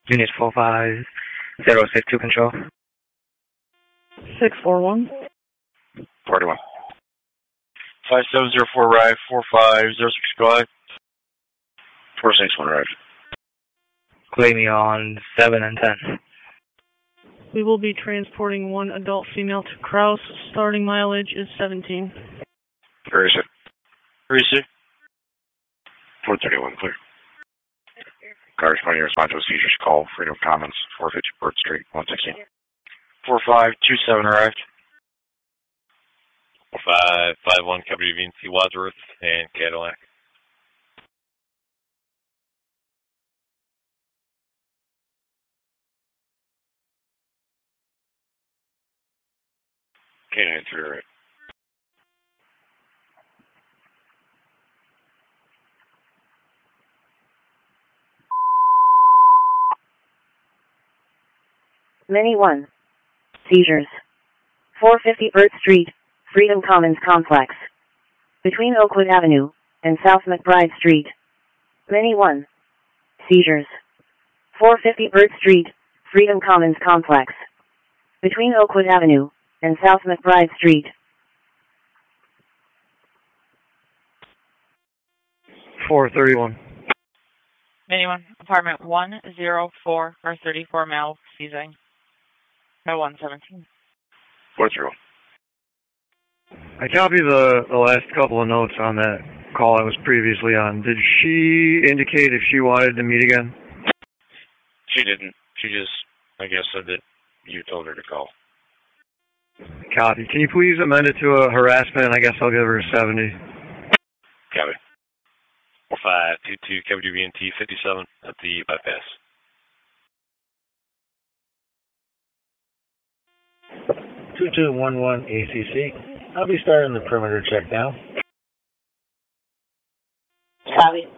Unit 45062 control. 641. 41. 5704 arrive, 4506 go ahead. 461 arrive. Claim me on 7 and 10. We will be transporting one adult female to Kraus. Starting mileage is 17. Where is it? 431, clear. Car responding response to a seizures call, Freedom Commons, 450 Bird Street, 116. 4527 arrived. 4551 WVNC Wadsworth and Cadillac. Canine 3 right. Many 1. Seizures. 450 Bird Street, Freedom Commons Complex. Between Oakwood Avenue and South McBride Street. Many 1. Seizures. 450 Bird Street, Freedom Commons Complex. Between Oakwood Avenue and South McBride Street. 431. Many 1. Apartment 104 or 34 Mal seizing. No 117. 431. I copied the last couple of notes on that call I was previously on. Did she indicate if she wanted to meet again? She didn't. She just, I guess, said that you told her to call. Copy. Can you please amend it to a harassment? I guess I'll give her a 70. Copy. 4522 WVNT 57 at the bypass. 2211 ACC. I'll be starting the perimeter check now. Copy.